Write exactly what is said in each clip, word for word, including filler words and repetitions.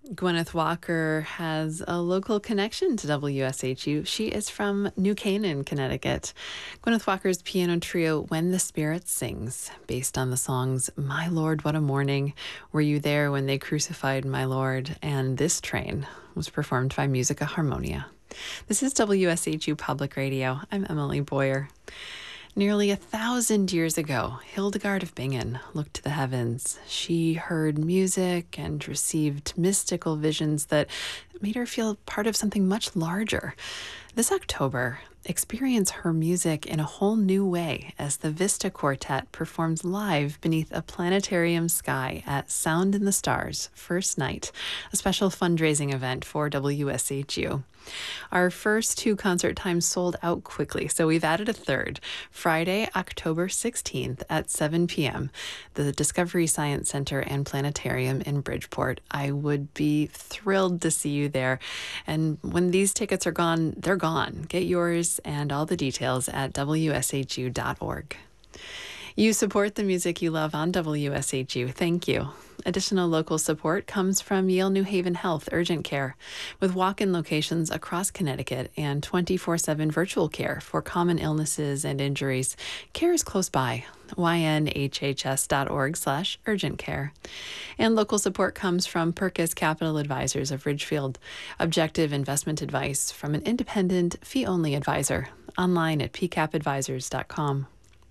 Gwyneth Walker has a local connection to W S H U. She is from New Canaan, Connecticut. Gwyneth Walker's piano trio When the Spirit Sings, based on the songs My Lord, What a Morning, Were You There When They Crucified My Lord, and This Train, was performed by Musica Harmonia. This is W S H U Public Radio. I'm Emily Boyer. Nearly a thousand years ago, Hildegard of Bingen looked to the heavens. She heard music and received mystical visions that made her feel part of something much larger. This October, experience her music in a whole new way as the Vista Quartet performs live beneath a planetarium sky at Sound in the Stars First Night, a special fundraising event for W S H U. Our first two concert times sold out quickly, so we've added a third. Friday, October sixteenth at seven p.m., the Discovery Science Center and Planetarium in Bridgeport. I would be thrilled to see you there. And when these tickets are gone, they're gone. Get yours and all the details at W S H U dot org. You support the music you love on W S H U. Thank you. Additional local support comes from Yale New Haven Health Urgent Care, with walk-in locations across Connecticut and twenty-four seven virtual care for common illnesses and injuries. Care is close by. Y N H H S dot org slash urgent care. And local support comes from Perkis Capital Advisors of Ridgefield. Objective investment advice from an independent, fee-only advisor. Online at p cap advisors dot com.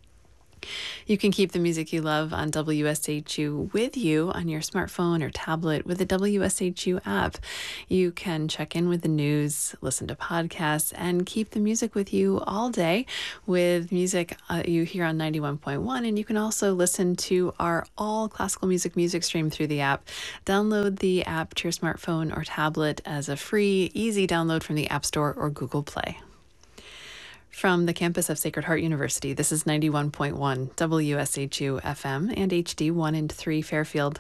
You can keep the music you love on W S H U with you on your smartphone or tablet with the W S H U app. You can check in with the news, listen to podcasts, and keep the music with you all day with music uh, you hear on ninety-one point one. And you can also listen to our all classical music music stream through the app. Download the app to your smartphone or tablet as a free, easy download from the App Store or Google Play. From the campus of Sacred Heart University, this is ninety-one point one W S H U F M and H D one and three Fairfield.